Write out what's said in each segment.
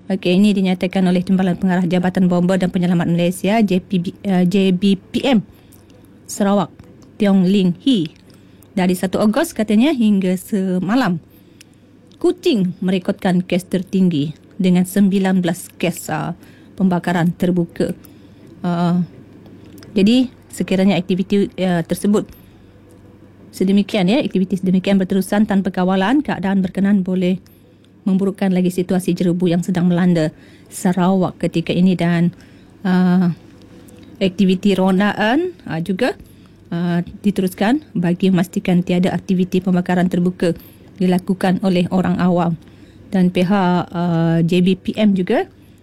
Okey, ini dinyatakan oleh Timbalan Pengarah Jabatan Bomba dan Penyelamat Malaysia JBPM Sarawak, Tiong Ling Hee. Dari 1 Ogos katanya hingga semalam, Kuching merekodkan kes tertinggi dengan 19 kes pembakaran terbuka. Jadi sekiranya aktiviti tersebut aktiviti sedemikian berterusan tanpa kawalan, keadaan berkenaan boleh memburukkan lagi situasi jerebu yang sedang melanda Sarawak ketika ini. Dan aktiviti rondaan juga diteruskan bagi memastikan tiada aktiviti pembakaran terbuka dilakukan oleh orang awam. Dan pihak JBPM juga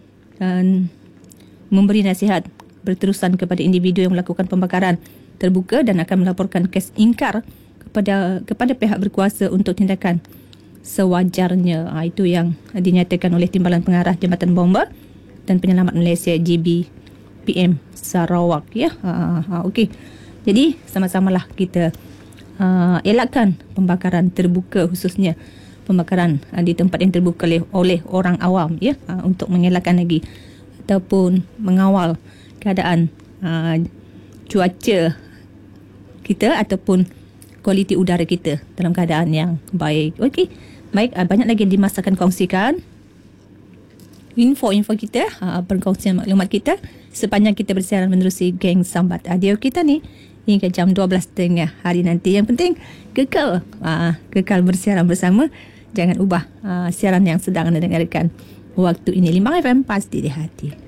memberi nasihat berterusan kepada individu yang melakukan pembakaran terbuka dan akan melaporkan kes ingkar kepada pihak berkuasa untuk tindakan sewajarnya. Itu yang dinyatakan oleh Timbalan Pengarah Jabatan Bomba dan Penyelamat Malaysia JBPM Sarawak, ya. Okey. Jadi sama-samalah kita elakkan pembakaran terbuka, khususnya pembakaran di tempat yang terbuka oleh orang awam, ya, untuk mengelakkan lagi ataupun mengawal keadaan cuaca kita ataupun kualiti udara kita dalam keadaan yang baik. Okey. Baik, banyak lagi yang Dimas akan kongsikan info kita, perkongsian maklumat kita sepanjang kita bersiaran menerusi Geng Sambat audio kita ni hingga jam 12.30 hari nanti. Yang penting kekal bersiaran bersama. Jangan ubah siaran yang sedang anda dengarkan waktu ini. 5 FM pasti di hati.